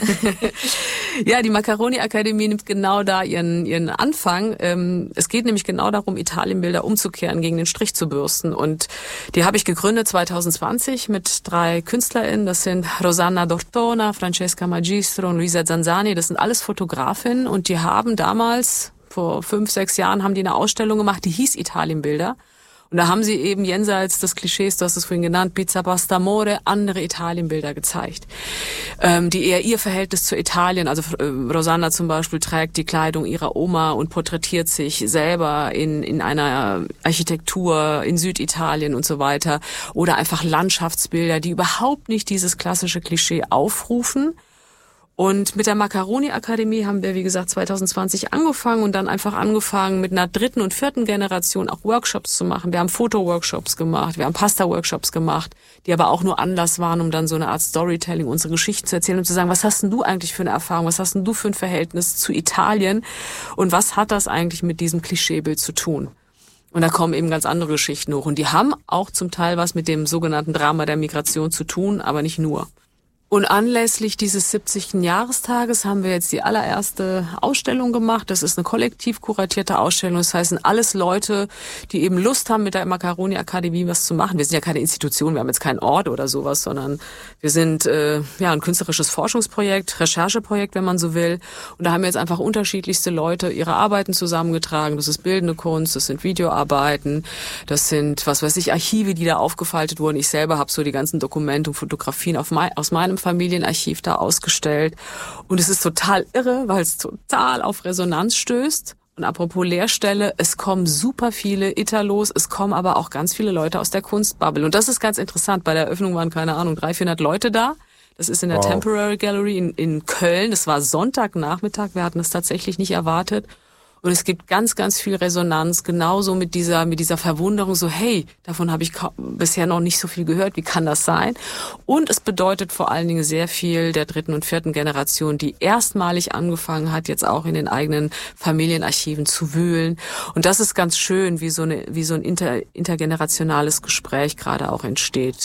Ja, die Macaroni-Akademie nimmt genau da ihren Anfang. Es geht nämlich genau darum, Italienbilder umzukehren, gegen den Strich zu bürsten. Und die habe ich gegründet 2020 mit 3 KünstlerInnen. Das sind Rosanna Dortona, Francesca Magistro und Luisa Zanzani. Das sind alles Fotografinnen, und die haben damals, vor 5, 6 Jahren, haben die eine Ausstellung gemacht, die hieß Italienbilder. Und da haben sie eben jenseits des Klischees, du hast es vorhin genannt, Pizza, Pasta, Amore, andere Italienbilder gezeigt, die eher ihr Verhältnis zu Italien, also Rosanna zum Beispiel trägt die Kleidung ihrer Oma und porträtiert sich selber in einer Architektur in Süditalien und so weiter, oder einfach Landschaftsbilder, die überhaupt nicht dieses klassische Klischee aufrufen. Und mit der Macaroni-Akademie haben wir, wie gesagt, 2020 angefangen und dann einfach angefangen, mit einer 3. und 4. Generation auch Workshops zu machen. Wir haben Foto-Workshops gemacht, wir haben Pasta-Workshops gemacht, die aber auch nur Anlass waren, um dann so eine Art Storytelling, unsere Geschichten zu erzählen und zu sagen, was hast denn du eigentlich für eine Erfahrung, was hast denn du für ein Verhältnis zu Italien und was hat das eigentlich mit diesem Klischeebild zu tun? Und da kommen eben ganz andere Geschichten hoch. Und die haben auch zum Teil was mit dem sogenannten Drama der Migration zu tun, aber nicht nur. Und anlässlich dieses 70. Jahrestages haben wir jetzt die allererste Ausstellung gemacht. Das ist eine kollektiv kuratierte Ausstellung. Das heißt, sind alles Leute, die eben Lust haben, mit der Macaroni-Akademie was zu machen. Wir sind ja keine Institution, wir haben jetzt keinen Ort oder sowas, sondern wir sind ein künstlerisches Forschungsprojekt, Rechercheprojekt, wenn man so will. Und da haben wir jetzt einfach unterschiedlichste Leute ihre Arbeiten zusammengetragen. Das ist bildende Kunst, das sind Videoarbeiten, das sind, was weiß ich, Archive, die da aufgefaltet wurden. Ich selber habe so die ganzen Dokumente und Fotografien aus meinem Familienarchiv da ausgestellt. Und es ist total irre, weil es total auf Resonanz stößt. Und apropos Lehrstelle, es kommen super viele Italos, es kommen aber auch ganz viele Leute aus der Kunstbubble. Und das ist ganz interessant. Bei der Eröffnung waren, keine Ahnung, 300-400 Leute da. Das ist in der Temporary Gallery in Köln. Das war Sonntagnachmittag. Wir hatten es tatsächlich nicht erwartet. Und es gibt ganz, ganz viel Resonanz, genauso mit dieser Verwunderung, so hey, davon habe ich bisher noch nicht so viel gehört, wie kann das sein? Und es bedeutet vor allen Dingen sehr viel der 3. und 4. Generation, die erstmalig angefangen hat, jetzt auch in den eigenen Familienarchiven zu wühlen. Und das ist ganz schön, wie so ein intergenerationales Gespräch gerade auch entsteht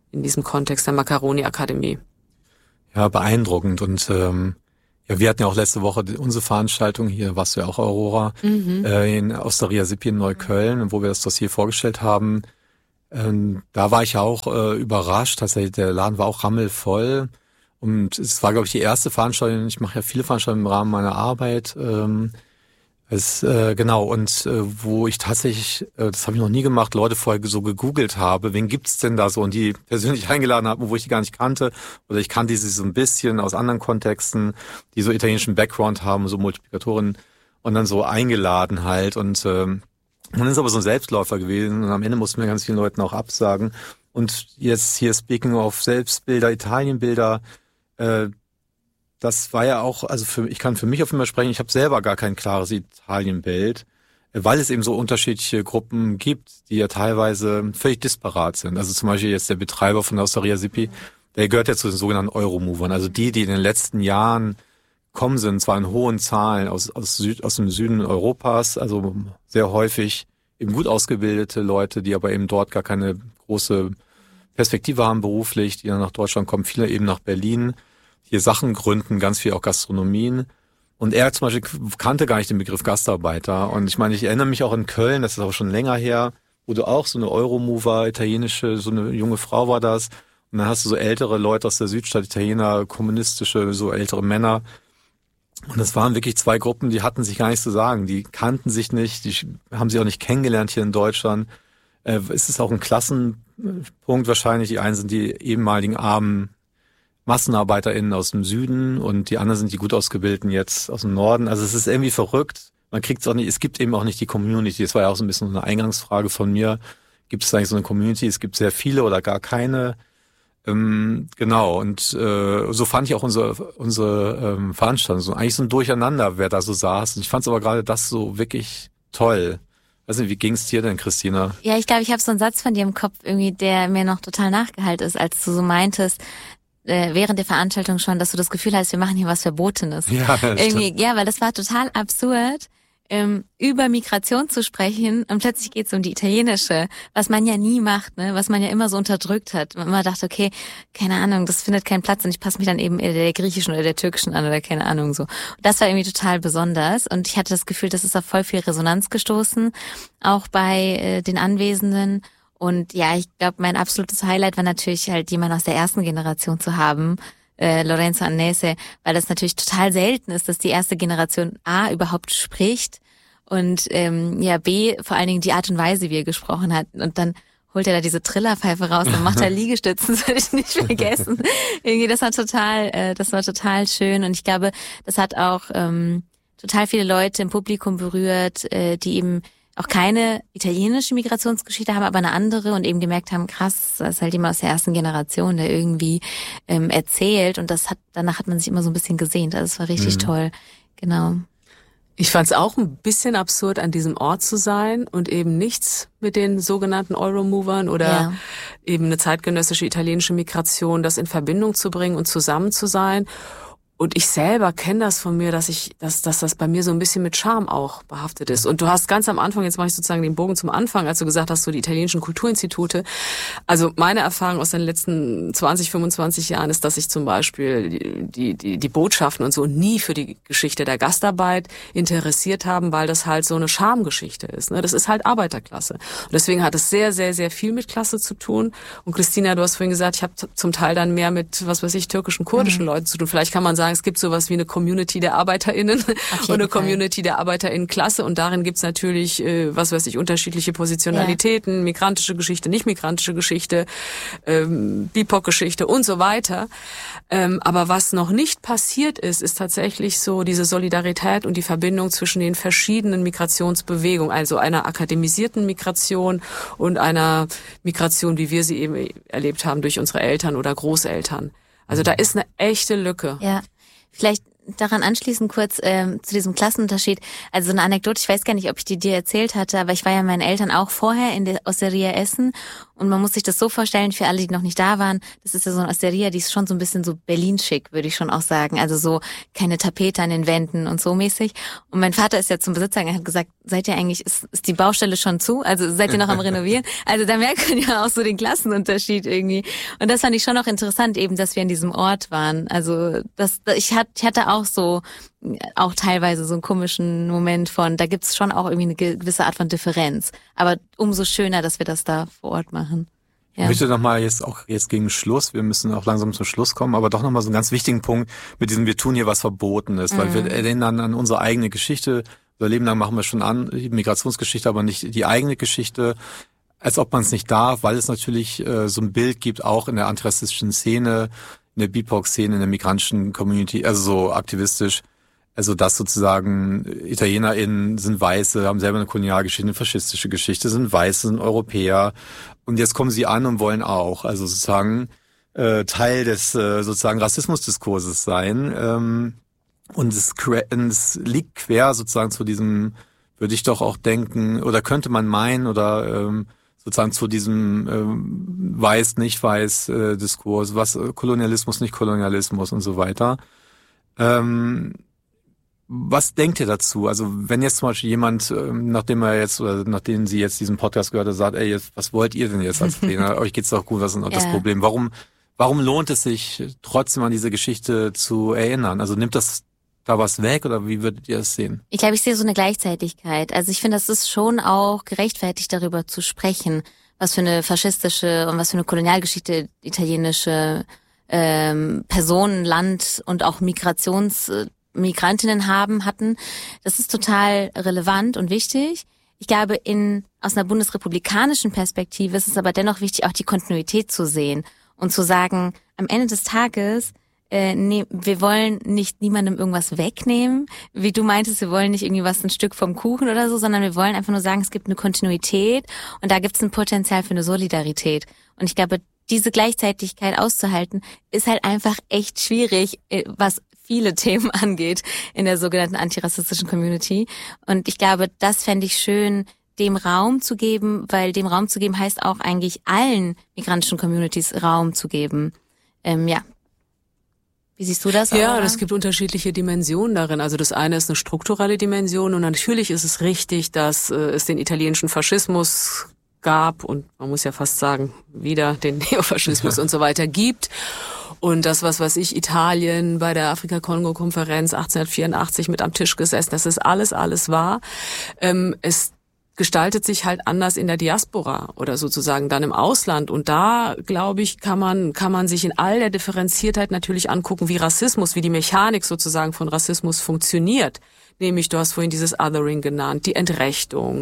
in diesem Kontext der Maccaroni-Akademie. Ja, beeindruckend. Und ja, wir hatten ja auch letzte Woche unsere Veranstaltung, hier warst du ja auch, Aurora, in Osteria Sippi in Neukölln, wo wir das Dossier vorgestellt haben. Da war ich ja auch überrascht, tatsächlich, der Laden war auch rammelvoll. Und es war, glaube ich, die erste Veranstaltung, ich mache ja viele Veranstaltungen im Rahmen meiner Arbeit, genau, und wo ich tatsächlich, das habe ich noch nie gemacht, Leute vorher so gegoogelt habe, wen gibt's denn da so, und die persönlich eingeladen habe, wo ich die gar nicht kannte, oder ich kannte sie so ein bisschen aus anderen Kontexten, die so italienischen Background haben, so Multiplikatoren, und dann so eingeladen halt, und dann ist aber so ein Selbstläufer gewesen, und am Ende mussten wir ganz vielen Leuten auch absagen. Und jetzt hier, speaking of Selbstbilder, Italienbilder, das war ja auch, also ich kann für mich auf jeden Fall sprechen, ich habe selber gar kein klares Italienbild, weil es eben so unterschiedliche Gruppen gibt, die ja teilweise völlig disparat sind. Also zum Beispiel jetzt der Betreiber von der Osteria Sippi, der gehört ja zu den sogenannten Euromovern, also die in den letzten Jahren kommen sind, zwar in hohen Zahlen aus dem Süden Europas, also sehr häufig eben gut ausgebildete Leute, die aber eben dort gar keine große Perspektive haben beruflich, die dann nach Deutschland kommen, viele eben nach Berlin, hier Sachen gründen, ganz viel auch Gastronomien. Und er zum Beispiel kannte gar nicht den Begriff Gastarbeiter. Und ich meine, ich erinnere mich auch in Köln, das ist auch schon länger her, wo du auch so eine Euromover, italienische, so eine junge Frau war das. Und dann hast du so ältere Leute aus der Südstadt, Italiener, kommunistische, so ältere Männer. Und das waren wirklich zwei Gruppen, die hatten sich gar nichts zu sagen. Die kannten sich nicht, die haben sich auch nicht kennengelernt hier in Deutschland. Es ist auch ein Klassenpunkt wahrscheinlich. Die einen sind die ehemaligen armen MassenarbeiterInnen aus dem Süden und die anderen sind die gut ausgebildeten jetzt aus dem Norden. Also es ist irgendwie verrückt. Man kriegt es auch nicht, es gibt eben auch nicht die Community. Das war ja auch so ein bisschen eine Eingangsfrage von mir. Gibt es eigentlich so eine Community? Es gibt sehr viele oder gar keine. Genau, und so fand ich auch unsere Veranstaltung. So, eigentlich so ein Durcheinander, wer da so saß. Und ich fand es aber gerade das so wirklich toll. Weiß nicht, wie ging's dir denn, Christina? Ja, ich glaube, ich habe so einen Satz von dir im Kopf irgendwie, der mir noch total nachgehalten ist, als du so meintest, während der Veranstaltung schon, dass du das Gefühl hast, wir machen hier was Verbotenes. Ja, irgendwie, ja, weil das war total absurd, über Migration zu sprechen und plötzlich geht's um die italienische, was man ja nie macht, ne, was man ja immer so unterdrückt hat. Man immer dachte, okay, keine Ahnung, das findet keinen Platz und ich passe mich dann eben der griechischen oder der türkischen an oder keine Ahnung so. Und das war irgendwie total besonders und ich hatte das Gefühl, das ist auf voll viel Resonanz gestoßen, auch bei den Anwesenden. Und ja, ich glaube, mein absolutes Highlight war natürlich halt jemand aus der ersten Generation zu haben, Lorenzo Annese, weil das natürlich total selten ist, dass die erste Generation A überhaupt spricht und ja B vor allen Dingen die Art und Weise, wie er gesprochen hat. Und dann holt er da diese Trillerpfeife raus und macht da Liegestützen, das werde ich nicht vergessen. Irgendwie, das war total schön und ich glaube, das hat auch total viele Leute im Publikum berührt, die eben auch keine italienische Migrationsgeschichte haben, aber eine andere und eben gemerkt haben, krass, das ist halt jemand aus der ersten Generation, der irgendwie erzählt und danach hat man sich immer so ein bisschen gesehnt. Also es war richtig toll, genau. Ich fand es auch ein bisschen absurd, an diesem Ort zu sein und eben nichts mit den sogenannten Euromovern oder eben eine zeitgenössische italienische Migration, das in Verbindung zu bringen und zusammen zu sein. Und ich selber kenne das von mir, dass das bei mir so ein bisschen mit Charme auch behaftet ist. Und du hast ganz am Anfang, jetzt mache ich sozusagen den Bogen zum Anfang, als du gesagt hast, so die italienischen Kulturinstitute. Also meine Erfahrung aus den letzten 20, 25 Jahren ist, dass ich zum Beispiel die Botschaften und so nie für die Geschichte der Gastarbeit interessiert haben, weil das halt so eine Schamgeschichte ist. Ne? Das ist halt Arbeiterklasse. Und deswegen hat es sehr, sehr, sehr viel mit Klasse zu tun. Und Christina, du hast vorhin gesagt, ich habe zum Teil dann mehr mit, was weiß ich, türkischen, kurdischen Leuten zu tun. Vielleicht kann man sagen, es gibt sowas wie eine Community der ArbeiterInnen und eine Community der ArbeiterInnen-Klasse und darin gibt's natürlich, was weiß ich, unterschiedliche Positionalitäten, migrantische Geschichte, nicht migrantische Geschichte, BIPOC-Geschichte und so weiter. Aber was noch nicht passiert ist tatsächlich so diese Solidarität und die Verbindung zwischen den verschiedenen Migrationsbewegungen, also einer akademisierten Migration und einer Migration, wie wir sie eben erlebt haben durch unsere Eltern oder Großeltern. Also da ist eine echte Lücke. Ja. Vielleicht daran anschließen kurz zu diesem Klassenunterschied. Also so eine Anekdote, ich weiß gar nicht, ob ich die dir erzählt hatte, aber ich war ja meinen Eltern auch vorher in der Osteria essen und man muss sich das so vorstellen, für alle, die noch nicht da waren, das ist ja so eine Osteria, die ist schon so ein bisschen so Berlin-schick, würde ich schon auch sagen. Also so keine Tapete an den Wänden und so mäßig. Und mein Vater ist ja zum Besitzer gegangen, hat gesagt, seid ihr eigentlich, ist die Baustelle schon zu? Also seid ihr noch am Renovieren? Also da merkt man ja auch so den Klassenunterschied irgendwie. Und das fand ich schon auch interessant, eben, dass wir in diesem Ort waren. Also ich hatte auch so, auch teilweise so einen komischen Moment von, da gibt's schon auch irgendwie eine gewisse Art von Differenz. Aber umso schöner, dass wir das da vor Ort machen. Ja. Ich möchte nochmal jetzt gegen Schluss, wir müssen auch langsam zum Schluss kommen, aber doch nochmal so einen ganz wichtigen Punkt mit diesem, wir tun hier was Verbotenes, weil wir erinnern an unsere eigene Geschichte. Unser Leben lang machen wir schon an, die Migrationsgeschichte, aber nicht die eigene Geschichte, als ob man es nicht darf, weil es natürlich so ein Bild gibt, auch in der antirassistischen Szene, in der BIPOC-Szene, in der migrantischen Community, also so aktivistisch, also dass sozusagen ItalienerInnen sind Weiße, haben selber eine Kolonialgeschichte, eine faschistische Geschichte, sind Weiße, sind Europäer und jetzt kommen sie an und wollen auch, also sozusagen Teil des sozusagen Rassismusdiskurses sein und es liegt quer sozusagen zu diesem, würde ich doch auch denken, oder könnte man meinen oder sozusagen zu diesem Weiß-nicht-Weiß-Diskurs, was Kolonialismus, nicht Kolonialismus und so weiter. Was denkt ihr dazu? Also wenn jetzt zum Beispiel jemand, nachdem Sie jetzt diesen Podcast gehört hat, sagt, ey, jetzt, was wollt ihr denn jetzt als Trainer? Euch geht's doch gut, was ist denn das Problem? Warum lohnt es sich trotzdem an diese Geschichte zu erinnern? Also nimmt das da was weg oder wie würdet ihr es sehen? Ich glaube, ich sehe so eine Gleichzeitigkeit. Also ich finde, das ist schon auch gerechtfertigt, darüber zu sprechen, was für eine faschistische und was für eine Kolonialgeschichte italienische Personen, Land und auch Migrantinnen hatten. Das ist total relevant und wichtig. Ich glaube, aus einer bundesrepublikanischen Perspektive ist es aber dennoch wichtig, auch die Kontinuität zu sehen und zu sagen, am Ende des Tages, wir wollen nicht niemandem irgendwas wegnehmen. Wie du meintest, wir wollen nicht irgendwie ein Stück vom Kuchen oder so, sondern wir wollen einfach nur sagen, es gibt eine Kontinuität und da gibt es ein Potenzial für eine Solidarität. Und ich glaube, diese Gleichzeitigkeit auszuhalten, ist halt einfach echt schwierig, was viele Themen angeht in der sogenannten antirassistischen Community. Und ich glaube, das fände ich schön, dem Raum zu geben, weil dem Raum zu geben heißt auch eigentlich allen migrantischen Communities Raum zu geben. Ja. Wie siehst du das? Ja, es gibt unterschiedliche Dimensionen darin. Also das eine ist eine strukturelle Dimension und natürlich ist es richtig, dass es den italienischen Faschismus gab und man muss ja fast sagen, wieder den Neofaschismus und so weiter gibt. Und das, was weiß ich, Italien bei der Afrika-Kongo-Konferenz 1884 mit am Tisch gesessen, das ist alles wahr. Es gestaltet sich halt anders in der Diaspora oder sozusagen dann im Ausland. Und da, glaube ich, kann man sich in all der Differenziertheit natürlich angucken, wie Rassismus, wie die Mechanik sozusagen von Rassismus funktioniert. Nämlich, du hast vorhin dieses Othering genannt, die Entrechtung,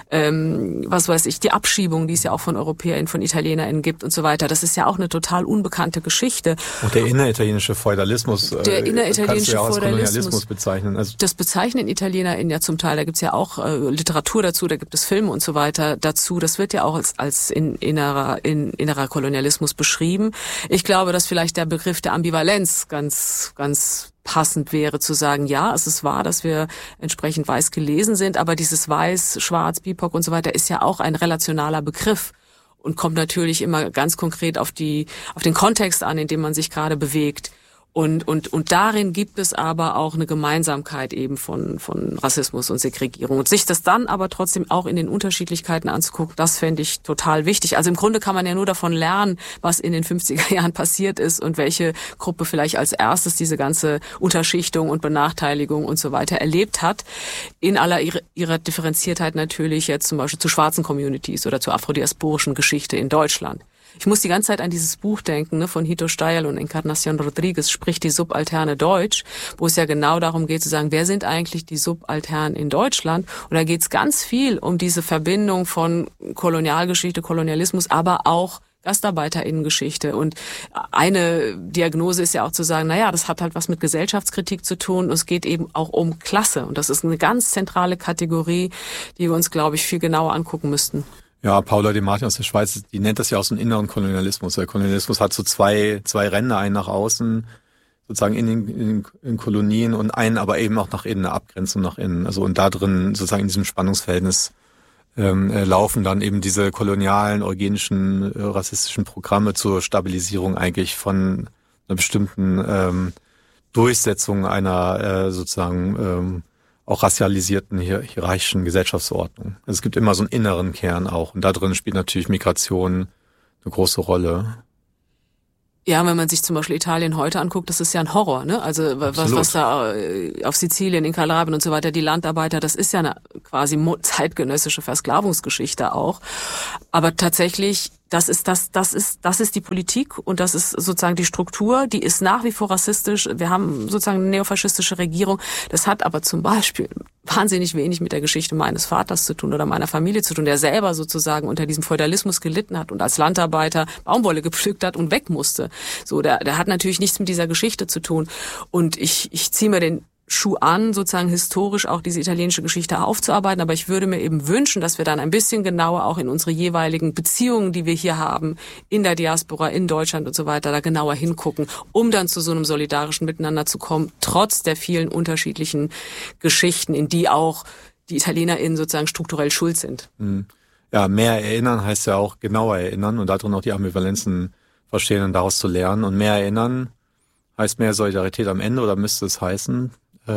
was weiß ich, die Abschiebung, die es ja auch von EuropäerInnen, von ItalienerInnen gibt und so weiter. Das ist ja auch eine total unbekannte Geschichte. Und der inneritalienische Feudalismus, der inneritalienische kannst du ja auch als Kolonialismus bezeichnen. Also das bezeichnen ItalienerInnen ja zum Teil, da gibt's ja auch Literatur dazu, da gibt es Filme und so weiter dazu. Das wird ja auch als innerer Kolonialismus beschrieben. Ich glaube, dass vielleicht der Begriff der Ambivalenz ganz passend wäre zu sagen, ja, es ist wahr, dass wir entsprechend weiß gelesen sind, aber dieses Weiß, Schwarz, BIPOC und so weiter ist ja auch ein relationaler Begriff und kommt natürlich immer ganz konkret auf den Kontext an, in dem man sich gerade bewegt. Und darin gibt es aber auch eine Gemeinsamkeit eben von Rassismus und Segregierung. Und sich das dann aber trotzdem auch in den Unterschiedlichkeiten anzugucken, das fände ich total wichtig. Also im Grunde kann man ja nur davon lernen, was in den 50er Jahren passiert ist und welche Gruppe vielleicht als erstes diese ganze Unterschichtung und Benachteiligung und so weiter erlebt hat. In aller ihrer Differenziertheit natürlich jetzt zum Beispiel zu schwarzen Communities oder zur afrodiasporischen Geschichte in Deutschland. Ich muss die ganze Zeit an dieses Buch denken, von Hito Steyerl und Encarnación Rodriguez, Spricht die Subalterne Deutsch, wo es ja genau darum geht zu sagen, wer sind eigentlich die Subalternen in Deutschland? Und da geht es ganz viel um diese Verbindung von Kolonialgeschichte, Kolonialismus, aber auch GastarbeiterInnengeschichte. Und eine Diagnose ist ja auch zu sagen, naja, das hat halt was mit Gesellschaftskritik zu tun und es geht eben auch um Klasse. Und das ist eine ganz zentrale Kategorie, die wir uns, glaube ich, viel genauer angucken müssten. Ja, Paula De Martin aus der Schweiz, die nennt das ja auch so einen inneren Kolonialismus. Der Kolonialismus hat so zwei Ränder, einen nach außen, sozusagen in den Kolonien und einen aber eben auch nach innen, eine Abgrenzung nach innen. Also und da drin sozusagen in diesem Spannungsverhältnis laufen dann eben diese kolonialen, eugenischen, rassistischen Programme zur Stabilisierung eigentlich von einer bestimmten Durchsetzung einer sozusagen auch racialisierten, hierarchischen Gesellschaftsordnung. Also es gibt immer so einen inneren Kern auch und da drin spielt natürlich Migration eine große Rolle. Ja, wenn man sich zum Beispiel Italien heute anguckt, das ist ja ein Horror, ne? Also was da auf Sizilien, in Kalabrien und so weiter, die Landarbeiter, das ist ja eine quasi zeitgenössische Versklavungsgeschichte auch. Aber tatsächlich, das ist die Politik und das ist sozusagen die Struktur, die ist nach wie vor rassistisch. Wir haben sozusagen eine neofaschistische Regierung. Das hat aber zum Beispiel wahnsinnig wenig mit der Geschichte meines Vaters zu tun oder meiner Familie zu tun, der selber sozusagen unter diesem Feudalismus gelitten hat und als Landarbeiter Baumwolle gepflückt hat und weg musste. So, der hat natürlich nichts mit dieser Geschichte zu tun. Und ich ziehe mir den Schuh an, sozusagen historisch auch diese italienische Geschichte aufzuarbeiten. Aber ich würde mir eben wünschen, dass wir dann ein bisschen genauer auch in unsere jeweiligen Beziehungen, die wir hier haben, in der Diaspora, in Deutschland und so weiter, da genauer hingucken, um dann zu so einem solidarischen Miteinander zu kommen, trotz der vielen unterschiedlichen Geschichten, in die auch die ItalienerInnen sozusagen strukturell schuld sind. Ja, mehr erinnern heißt ja auch genauer erinnern und darin auch die Ambivalenzen verstehen und daraus zu lernen. Und mehr erinnern heißt mehr Solidarität am Ende oder müsste es heißen?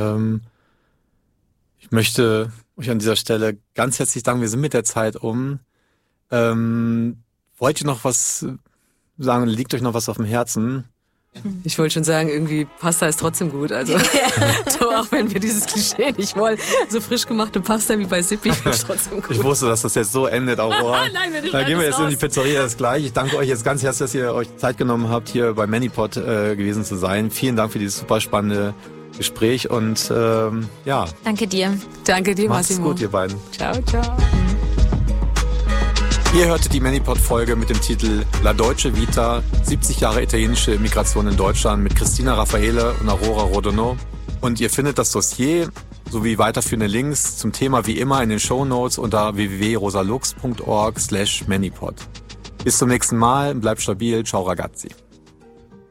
Ich möchte euch an dieser Stelle ganz herzlich danken. Wir sind mit der Zeit um. Wollt ihr noch was sagen? Liegt euch noch was auf dem Herzen? Ich wollte schon sagen, irgendwie Pasta ist trotzdem gut. Also auch wenn wir dieses Klischee nicht wollen, so frisch gemachte Pasta wie bei Sippi ist trotzdem gut. Ich wusste, dass das jetzt so endet, Aurora. Nein, da gehen wir jetzt in die Pizzeria, das gleich. Ich danke euch jetzt ganz herzlich, dass ihr euch Zeit genommen habt, hier bei Manipod gewesen zu sein. Vielen Dank für dieses super spannende Gespräch und ja. Danke dir. Danke dir, Macht's Massimo. gut, ihr beiden. Ciao, ciao. Ihr hörtet die Manipod-Folge mit dem Titel La Dolce Vita, 70 Jahre italienische Migration in Deutschland mit Christina Raffaele und Aurora Rodonò. Und ihr findet das Dossier sowie weiterführende Links zum Thema wie immer in den Shownotes unter www.rosalux.org/manipod. Bis zum nächsten Mal, bleibt stabil, ciao ragazzi.